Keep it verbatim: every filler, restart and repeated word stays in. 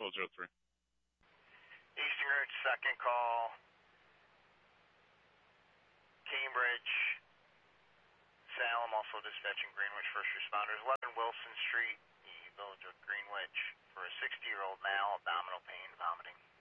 twelve oh three. Eastern Route, second call. Cambridge, Salem, also dispatching Greenwich first responders. eleven Wilson Street, the village of Greenwich, for a sixty-year-old male, abdominal pain, vomiting.